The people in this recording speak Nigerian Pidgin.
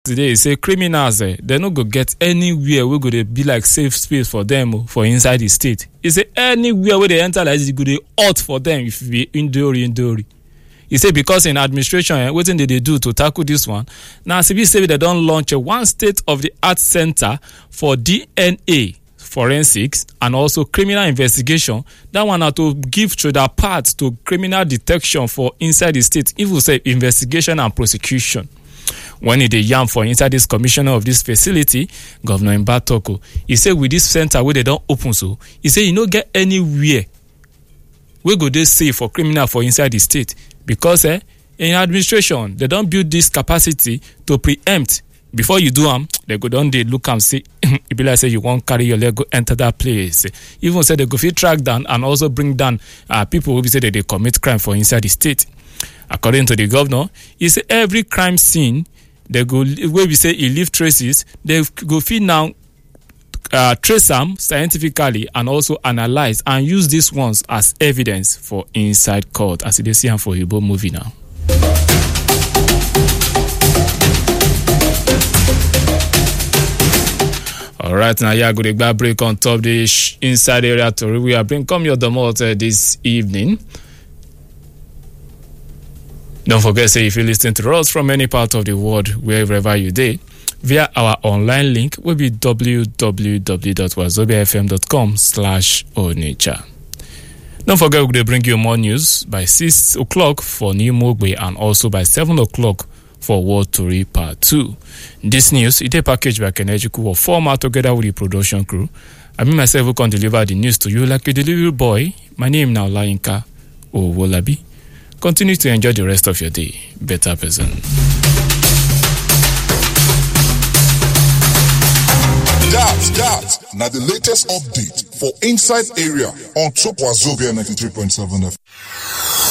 today say criminals they no go get anywhere we go dey be like safe space for them for inside the state. He say anywhere where they enter like this go dey hot for them if be indori. He say because in administration wetin they do to tackle this one. Now CB say they don launch one state-of-the-art center for DNA forensics and also criminal investigation. That one na to give shoulder parts to criminal detection for inside the state, even say investigation and prosecution. When he dey yarn for inside this commissioner of this facility, Governor Mbatoko, he say with this center where they don't open so, he say you no get anywhere we go dey safe for criminal for inside the state because in administration they don't build this capacity to preempt. Before you do them, they go down they look and say it be like say you won't carry your leg go enter that place. Even say they go fit track down and also bring down people who be say that they commit crime for inside the state. According to the governor, he say every crime scene they go where we say he leave traces, they go fit now trace them scientifically and also analyze and use these ones as evidence for inside court as they see them for Igbo movie now. All right, now yeah, good back break on top the inside area story. We are bring come your domot this evening. Don't forget, say if you listen to us from any part of the world, wherever you dey, via our online link will be www.wazobiafm.com/onitsha. Don't forget, we'll bring you more news by 6 o'clock for New Mogbe and also by 7 o'clock for World Tori Part 2. This news is packaged by Kenejikuwa format together with the production crew. I mean myself who can deliver the news to you like a delivery boy. My name now Lainka Owolabi. Continue to enjoy the rest of your day. Better person. That now the latest update for inside area on top Wazobia 93.7 FM.